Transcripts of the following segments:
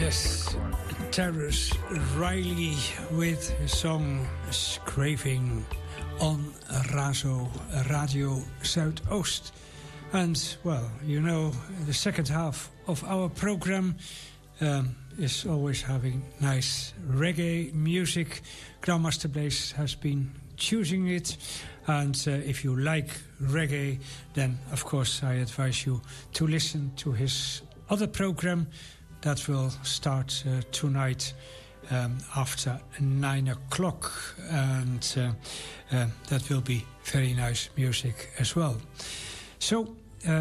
Yes, Terrace Riley with his song Scraping on Razo Radio Zuidoost. And, well, you know, the second half of our program is always having nice reggae music. Grandmaster Blaze has been choosing it. And if you like reggae, then, of course, I advise you to listen to his other program that will start tonight after 9 o'clock, and that will be very nice music as well. So,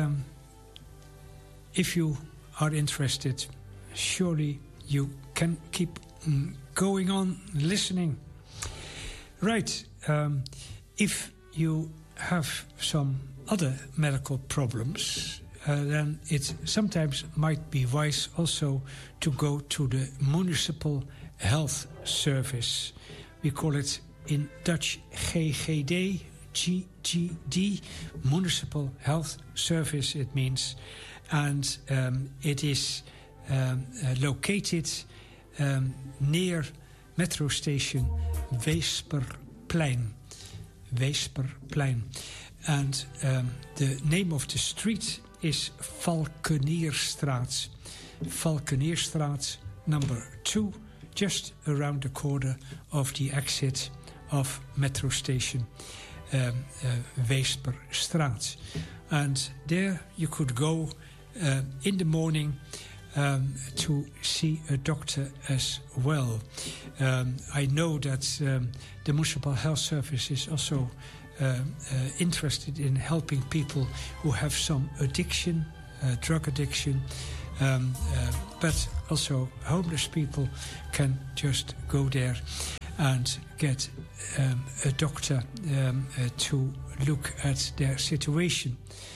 if you are interested, surely you can keep going on listening. Right, if you have some other medical problems, then it sometimes might be wise also to go to the Municipal Health Service. We call it in Dutch GGD, GGD, Municipal Health Service it means. And it is located near metro station Weesperplein. Weesperplein. And the name of the street is Valkenierstraat. Valkenierstraat number 2, just around the corner of the exit of metro station Weesperstraat. And there you could go in the morning to see a doctor as well. I know that the Municipal Health Service is also interested in helping people who have some addiction, drug addiction, but also homeless people can just go there and get a doctor to look at their situation.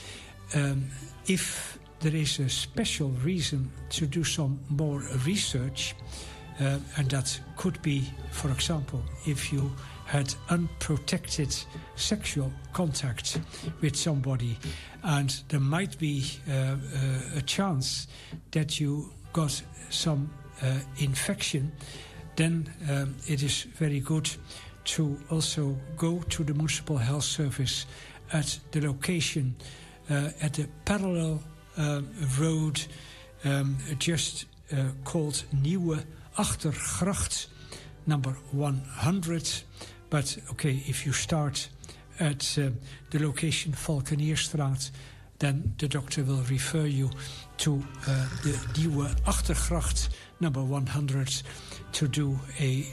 If there is a special reason to do some more research, and that could be, for example, if you had unprotected sexual contact with somebody, and there might be a chance that you got some infection, then it is very good to also go to the Municipal Health Service at the location at the parallel road just called Nieuwe Achtergracht, number 100. But okay, if you start at the location Valkenierstraat, then the doctor will refer you to the Nieuwe Achtergracht, number 100, to do a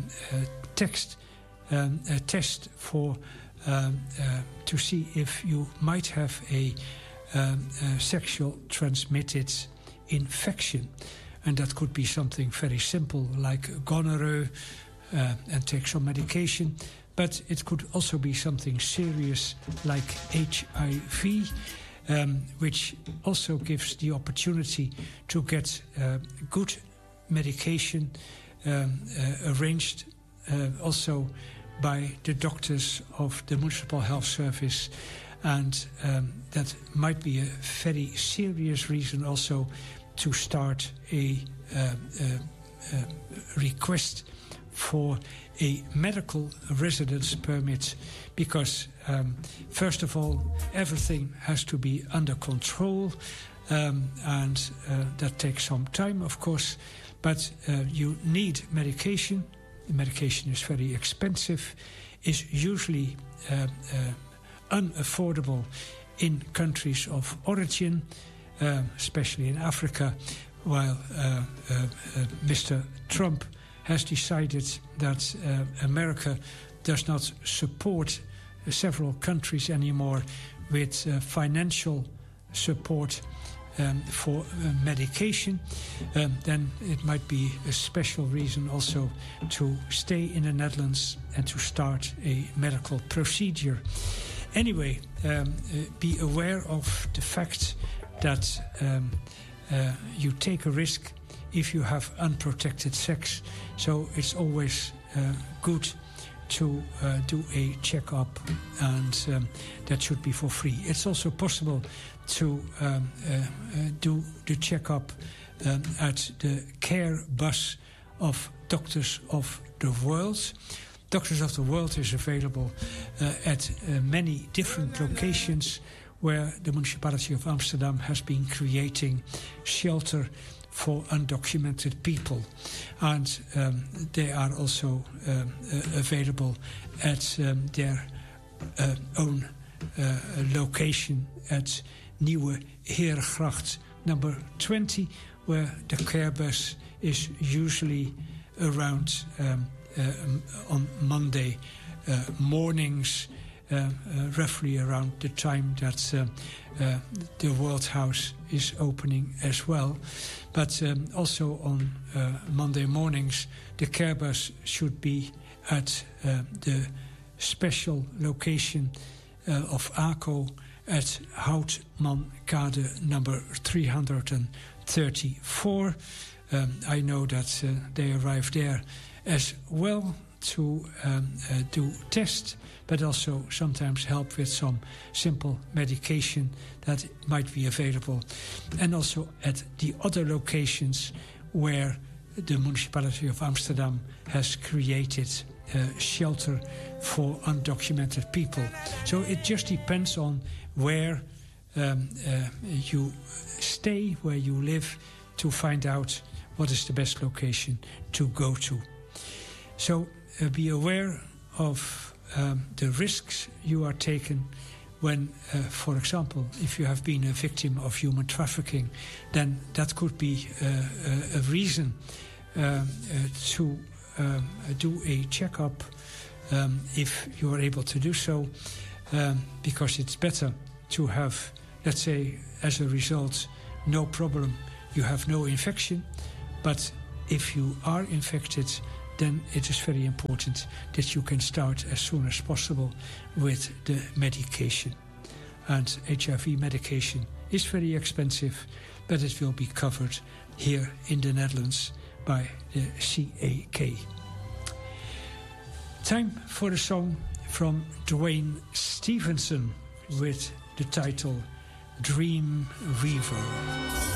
test for to see if you might have a sexual transmitted infection. And that could be something very simple like gonorrhea, and take some medication, but it could also be something serious like HIV, which also gives the opportunity to get good medication arranged also by the doctors of the Municipal Health Service, and that might be a very serious reason also to start a request for a medical residence permit, because first of all, everything has to be under control, and that takes some time, of course, but you need medication. Medication is very expensive, is usually unaffordable in countries of origin, especially in Africa, while Mr. Trump has decided that America does not support several countries anymore with financial support for medication, then it might be a special reason also to stay in the Netherlands and to start a medical procedure. Anyway, be aware of the fact that you take a risk if you have unprotected sex, so it's always good to do a checkup, and that should be for free. It's also possible to do the checkup at the care bus of Doctors of the World. Doctors of the World is available at many different locations where the municipality of Amsterdam has been creating shelter for undocumented people. And they are also available at their own location at Nieuwe Heergracht number 20, where the care bus is usually around on Monday mornings, roughly around the time that the World House is opening as well. But also on Monday mornings, the care bus should be at the special location of ACO at Houtmankade number 334. I know that they arrive there as well to do tests, but also sometimes help with some simple medication that might be available. And also at the other locations where the municipality of Amsterdam has created shelter for undocumented people. So it just depends on where you stay, where you live, to find out what is the best location to go to. So be aware of the risks you are taking when, for example, if you have been a victim of human trafficking, then that could be a reason to do a checkup if you are able to do so, because it's better to have, let's say, as a result, no problem, you have no infection. But if you are infected, then it is very important that you can start as soon as possible with the medication. And HIV medication is very expensive, but it will be covered here in the Netherlands by the CAK. Time for a song from Dwayne Stevenson with the title Dream Weaver.